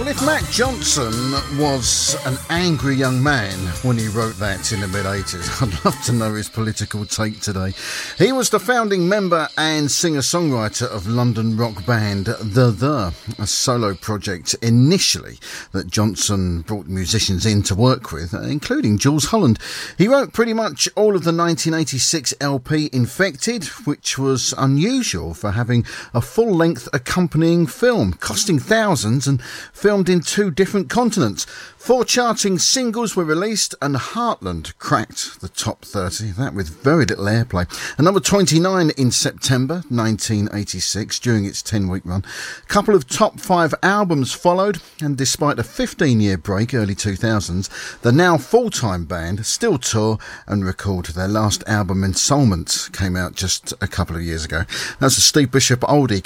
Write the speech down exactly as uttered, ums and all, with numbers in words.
Well, if Matt Johnson was an angry young man when he wrote that in the mid-eighties, I'd love to know his political take today. He was the founding member and singer-songwriter of London rock band The The, a solo project initially that Johnson brought musicians in to work with, including Jools Holland. He wrote pretty much all of the nineteen eighty-six L P Infected, which was unusual for having a full-length accompanying film, costing thousands and filmed in two different continents. Four charting singles were released and Heartland cracked the top thirty, that with very little airplay. And number twenty-nine in September nineteen eighty-six during its ten-week run. A couple of top five albums followed, and despite a fifteen-year break, early two thousands, the now full-time band still tour and record. Their last album, Ensoulment, came out just a couple of years ago. That's a Steve Bishop oldie.